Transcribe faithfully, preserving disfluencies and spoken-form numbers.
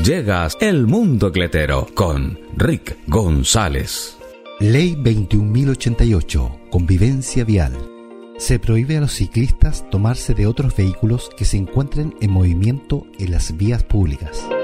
Llegas El Mundo Cletero con Rick González. Ley veintiún mil ochenta y ocho. Convivencia vial. Se prohíbe a los ciclistas tomarse de otros vehículos que se encuentren en movimiento en las vías públicas.